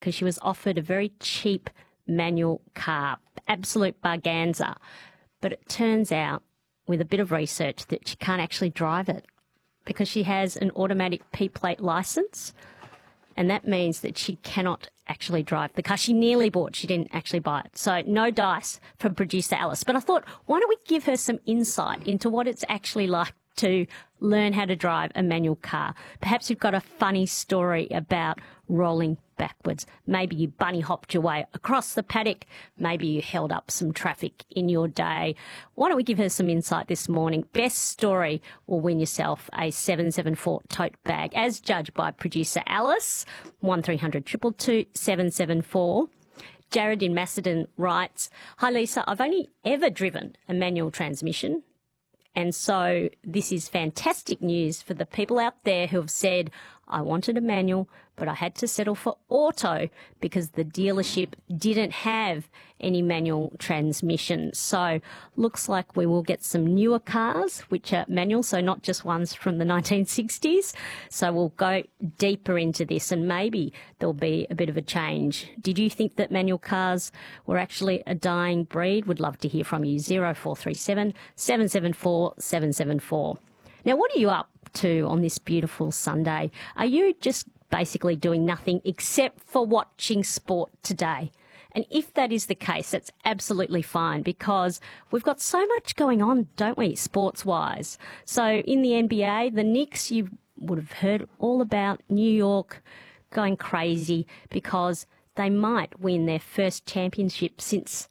because she was offered a very cheap manual car, absolute barganza. But it turns out, with a bit of research, that she can't actually drive it because she has an automatic P-plate licence, and that means that she cannot actually drive the car. She nearly bought, she didn't actually buy it. So no dice from producer Alice. But I thought, why don't we give her some insight into what it's actually like to learn how to drive a manual car. Perhaps you've got a funny story about rolling backwards. Maybe you bunny hopped your way across the paddock. Maybe you held up some traffic in your day. Why don't we give her some insight this morning? Best story will win yourself a 774 tote bag, as judged by producer Alice. 1300 222 774. Jared in Macedon writes, "Hi Lisa, I've only ever driven a manual transmission. And so this is fantastic news for the people out there who have said, I wanted a manual, but I had to settle for auto because the dealership didn't have any manual transmission. So looks like we will get some newer cars, which are manual, so not just ones from the 1960s. So we'll go deeper into this and maybe there'll be a bit of a change. Did you think that manual cars were actually a dying breed? Would love to hear from you. 0437 774 774. Now, what are you up to on this beautiful Sunday? Are you just basically doing nothing except for watching sport today? And if that is the case, that's absolutely fine because we've got so much going on, don't we, sports-wise? So in the NBA, the Knicks, you would have heard all about New York going crazy because they might win their first championship since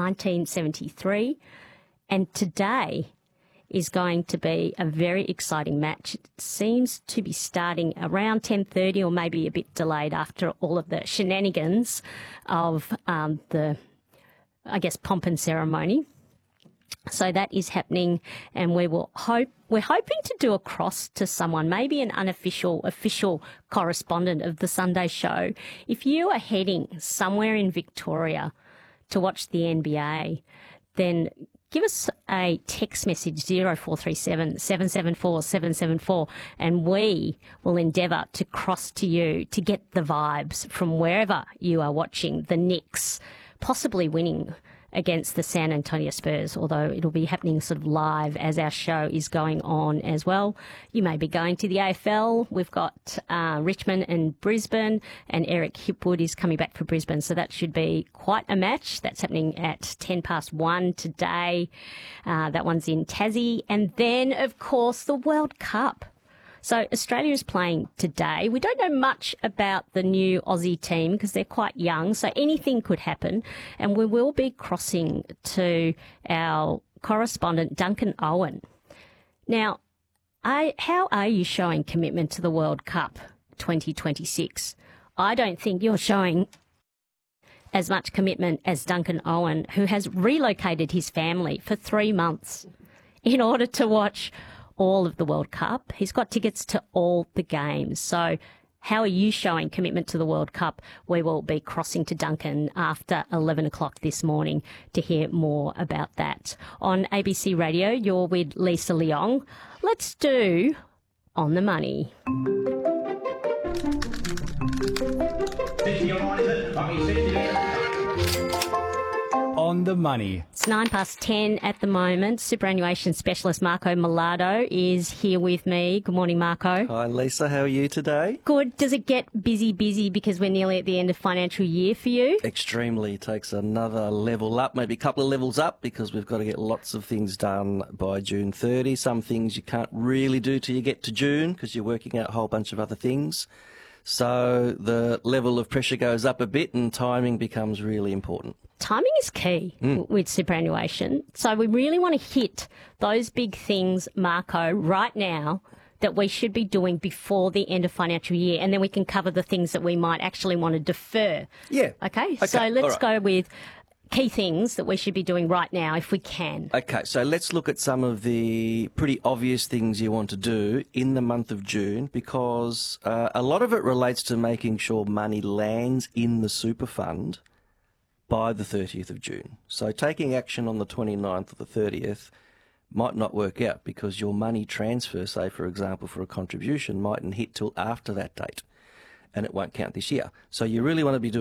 1973. And today is going to be a very exciting match. It seems to be starting around 10:30 or maybe a bit delayed after all of the shenanigans of the, I guess, pomp and ceremony. So that is happening, and we're hoping to do a cross to someone, maybe an unofficial, official correspondent of the Sunday show. If you are heading somewhere in Victoria to watch the NBA, then give us a text message, 0437 774 774, and we will endeavour to cross to you to get the vibes from wherever you are watching the Knicks, possibly winning against the San Antonio Spurs, although it'll be happening sort of live as our show is going on as well. You may be going to the AFL. We've got Richmond and Brisbane, and Eric Hipwood is coming back for Brisbane, so that should be quite a match. That's happening at 1:10 today. That one's in Tassie. And then, of course, the World Cup. So Australia is playing today. We don't know much about the new Aussie team because they're quite young, so anything could happen. And we will be crossing to our correspondent, Duncan Owen. Now, how are you showing commitment to the World Cup 2026? I don't think you're showing as much commitment as Duncan Owen, who has relocated his family for 3 months in order to watch all of the World Cup. He's got tickets to all the games. So how are you showing commitment to the World Cup? We will be crossing to Duncan after 11 o'clock this morning to hear more about that. On ABC Radio, you're with Lisa Leong. Let's do On the Money. On the Money. It's 10:09 at the moment. Superannuation specialist Marco Millardo is here with me. Good morning, Marco. Hi, Lisa. How are you today? Good. Does it get busy because we're nearly at the end of financial year for you? Extremely. It takes another level up, maybe a couple of levels up, because we've got to get lots of things done by June 30. Some things you can't really do till you get to June because you're working out a whole bunch of other things. So the level of pressure goes up a bit and timing becomes really important. Timing is key with superannuation. So we really want to hit those big things, Marco, right now that we should be doing before the end of financial year, and then we can cover the things that we might actually want to defer. Yeah. Okay? So let's go with key things that we should be doing right now if we can. Okay, so let's look at some of the pretty obvious things you want to do in the month of June, because a lot of it relates to making sure money lands in the super fund by the 30th of June. So taking action on the 29th or the 30th might not work out because your money transfer, say, for example, for a contribution, mightn't hit till after that date, and it won't count this year. So you really want to be doing